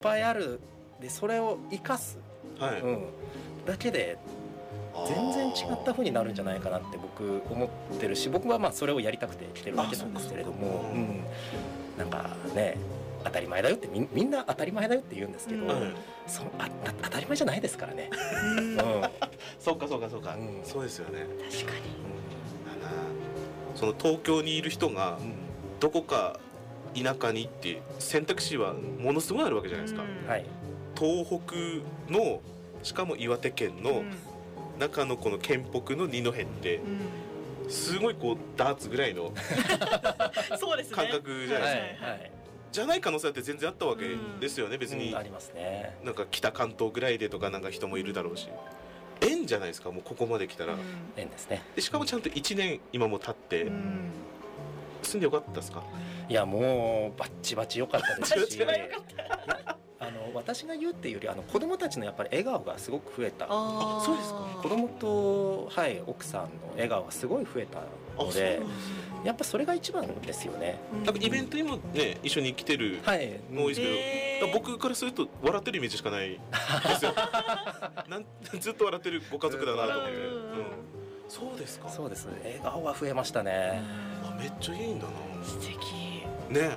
ぱいあるでそれを生かす、 はい、 だけで全然違った風になるんじゃないかなって僕思ってるし、僕はまあそれをやりたくて来てるわけなんですけれども、なんかね当たり前だよってみんな当たり前だよって言うんですけど、当たり前じゃないですからね。 そうか、そうですよね。 確かに、 その東京にいる人がどこか田舎に行って選択肢はものすごいあるわけじゃないですか。東北のしかも岩手県の中のこの県北の二戸ってすごいこうダーツぐらいの感覚じゃないですか。じゃない可能性だって全然あったわけですよね。別にありますね。 なんか北関東ぐらいでとかなんか人もいるだろうし、縁じゃないですか。もうここまで来たら縁ですね。 でしかもちゃんと1年今も経って住んでよかったですか？ いやもうバッチバチ良かったですし私が言うっていうより子供たちのやっぱり笑顔がすごく増えた。 そうですか。 子供と、奥さんの笑顔がすごい増えたので、やっぱそれが一番ですよね。 なんかイベントにもね一緒に来てるの多いですけど、僕からすると笑ってるイメージしかないですよ。ずっと笑ってるご家族だなと思って。そうですか。 そうです。笑顔が増えましたね。 めっちゃいいんだな。 素敵ね。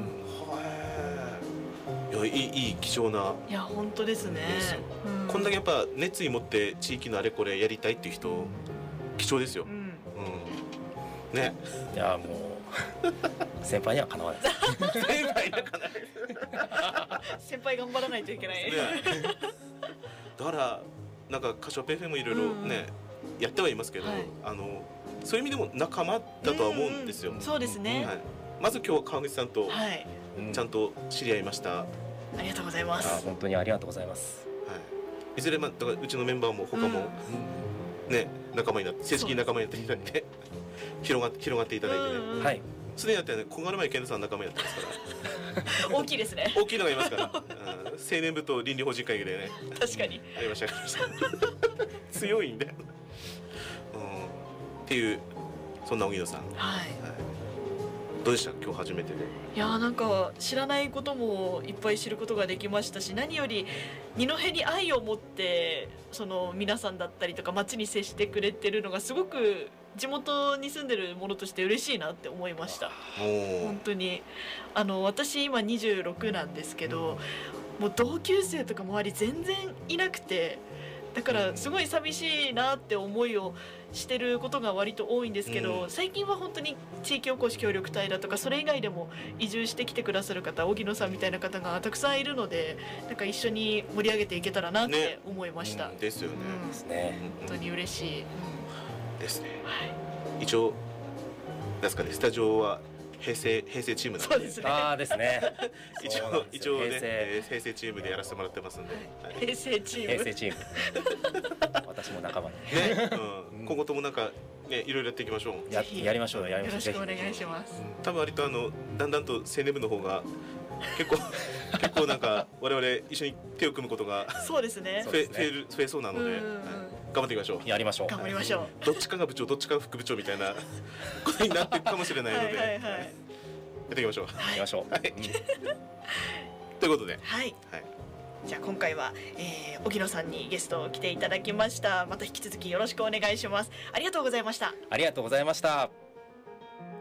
いい貴重な。 いや本当ですね。 こんだけやっぱ熱意持って地域のあれこれやりたいっていう人貴重ですよ。ね。 いやもう先輩にはかなわないです。 先輩にはかなわない。 先輩頑張らないといけない。 だからなんかカシオペンFMもいろいろねやってはいますけど、そういう意味でも仲間だとは思うんですよ。 そうですね。 まず今日は川口さんとちゃんと知り合いました。 ありがとうございます。 本当にありがとうございます。 いずれだからうちのメンバーも他もね仲間になって正式に仲間になっていただいて広がっていただいてね。すでにやってね小柄前健太さん仲間になってますから。 大きいですね。 大きいのがいますから。青年部と倫理法人会議でね。 確かに。 ありました。強いんだよ。っていうそんな荻野さん。どうでした今日初めてで。 いやなんか知らないこともいっぱい知ることができましたし、何より二戸に愛を持ってその皆さんだったりとか町に接してくれてるのがすごく地元に住んでるものとして嬉しいなって思いました。本当に私今26なんですけど、もう同級生とか周り全然いなくて、だからすごい寂しいなって思いをしてることが割と多いんですけど、最近は本当に地域おこし協力隊だとかそれ以外でも移住してきてくださる方、荻野さんみたいな方がたくさんいるので、なんか一緒に盛り上げていけたらなって思いました。 ですよね。 本当に嬉しいですね。一応ですかね、スタジオは平成チームなんで。 そうですね。 ですね。 一応ね平成チームでやらせてもらってますんで。 平成チーム。 私も仲間に。 今後ともなんかねいろいろやっていきましょう。 やりましょう。 よろしくお願いします。 多分割とだんだんと青年部の方が結構なんか我々一緒に手を組むことがそうですね。 増えそうなので。頑張っていきましょう。 やりましょう。 頑張りましょう。どっちかが部長、どっちかが副部長みたいなことになっていくかもしれないので、やっていきましょう。 やりましょう。 ということで、 じゃあ今回は荻野さんにゲストを来ていただきました。また引き続きよろしくお願いします。ありがとうございました。 ありがとうございました。